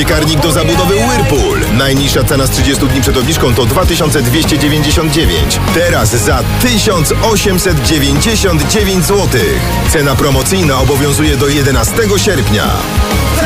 Piekarnik do zabudowy Whirlpool. Najniższa cena z 30 dni przed obniżką to 2299. Teraz za 1899 zł. Cena promocyjna obowiązuje do 11 sierpnia.